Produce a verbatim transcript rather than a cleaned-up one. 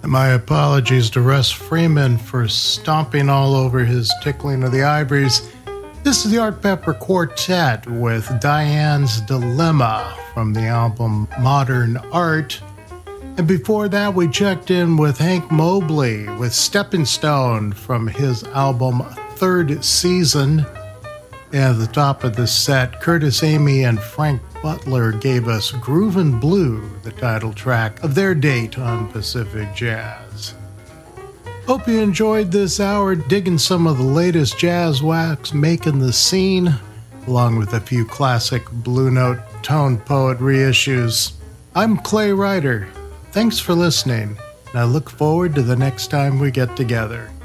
My apologies to Russ Freeman for stomping all over his Tickling of the Ivories. This is the Art Pepper Quartet with Diane's Dilemma from the album Modern Art. And before that, we checked in with Hank Mobley with Stepping Stone from his album Third Season. And at the top of the set, Curtis Amy and Frank Butler gave us Groovin' Blue, the title track of their date on Pacific Jazz. Hope you enjoyed this hour digging some of the latest jazz wax making the scene, along with a few classic Blue Note Tone Poet reissues. I'm Clay Ryder. Thanks for listening, and I look forward to the next time we get together.